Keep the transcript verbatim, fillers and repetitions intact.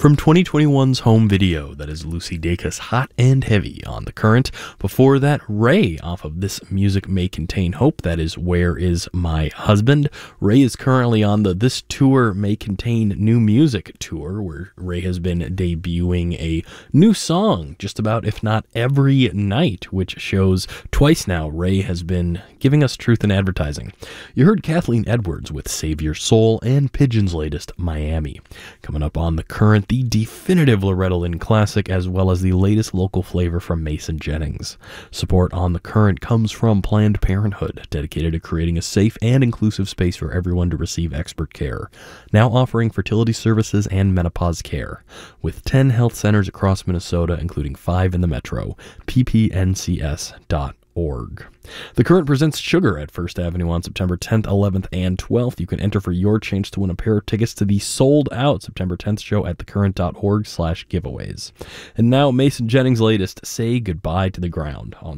From twenty twenty-one's home video, that is Lucy Dacus' Hot and Heavy on The Current. Before that, Ray off of This Music May Contain Hope, that is Where Is My Husband. Ray is currently on the This Tour May Contain New Music tour, where Ray has been debuting a new song just about, if not every night, which shows twice now Ray has been giving us truth in advertising. You heard Kathleen Edwards with Save Your Soul and Pigeon's latest Miami. Coming up on The Current, the definitive Loretta Lynn classic, as well as the latest local flavor from Mason Jennings. Support on The Current comes from Planned Parenthood, dedicated to creating a safe and inclusive space for everyone to receive expert care. Now offering fertility services and menopause care. With ten health centers across Minnesota, including five in the metro. p p n c s dot org. The Current presents Sugar at First Avenue on September tenth, eleventh, and twelfth. You can enter for your chance to win a pair of tickets to the sold-out September tenth show at thecurrent.org slash giveaways. And now, Mason Jennings' latest, Say Goodbye to the Ground on